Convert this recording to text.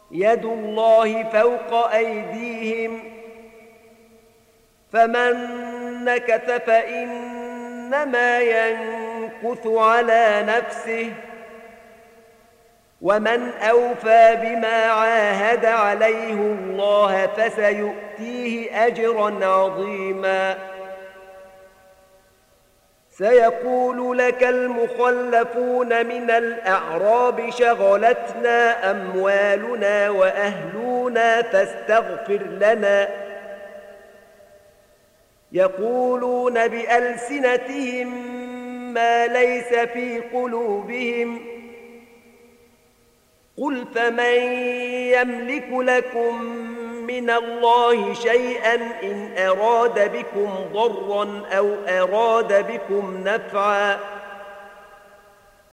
يد الله فوق أيديهم فمن نكث فإنما ينكث على نفسه ومن أوفى بما عاهد عليه الله فسيؤتيه أجرا عظيما سيقول لك المخلفون من الأعراب شغلتنا أموالنا وأهلنا فاستغفر لنا يقولون بألسنتهم ما ليس في قلوبهم قل فمن يملك لكم من الله شيئا إن أراد بكم ضرا أو أراد بكم نفعا